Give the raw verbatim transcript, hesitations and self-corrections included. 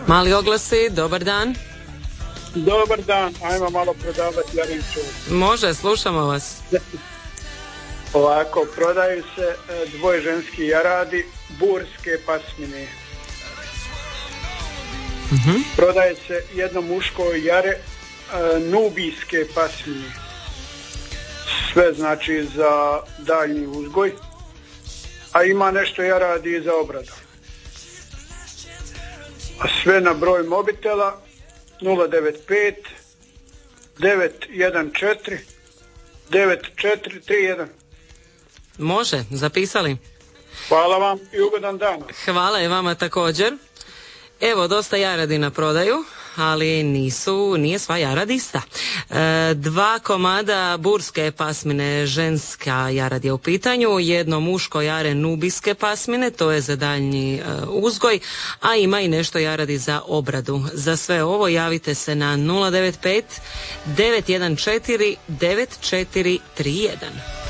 Mali oglasi, dobar dan. Dobar dan, ajmo malo prodavati jarinču. Može, slušamo vas. Ovako, prodaju se dvoje ženski jaradi, burske pasmine. Uh-huh. Prodaje se jedno muško jare, nubijske pasmine. Sve znači za daljnji uzgoj, a ima nešto jaradi i za obradu. A sve na broj mobitela nula devet pet devet jedan četiri devet četiri tri jedan. Može, zapisali. Hvala vam i ugodan dan. Hvala i vama također. Evo, dosta jaradi na prodaju, ali nisu, nije sva jarad ista. E, dva komada burske pasmine, ženska jarad je u pitanju, jedno muško jare nubijske pasmine, to je za daljnji e, uzgoj, a ima i nešto jaradi za obradu. Za sve ovo javite se na nula devet pet devet jedan četiri devet četiri tri jedan.